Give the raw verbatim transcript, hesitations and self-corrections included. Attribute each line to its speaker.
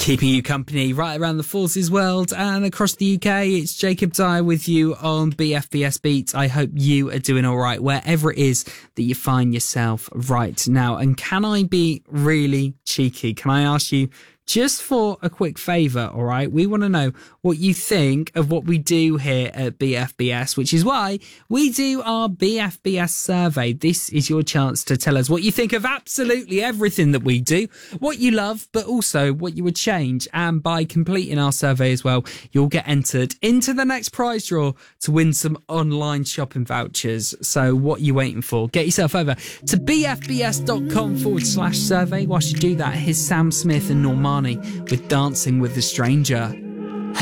Speaker 1: Keeping you company right around the Forces world and across the U K, it's Jacob Dyer with you on B F B S Beats. I hope you are doing all right wherever it is that you find yourself right now. And can I be really cheeky? Can I ask you just for a quick favour, all right? We want to know what you think of what we do here at B F B S, which is why we do our B F B S survey. This is your chance to tell us what you think of absolutely everything that we do, what you love, but also what you would change. And by completing our survey as well, you'll get entered into the next prize draw to win some online shopping vouchers. So what are you waiting for? Get yourself over to bfbs.com forward slash survey. Whilst you do that, here's Sam Smith and Normani with Dancing with the Stranger.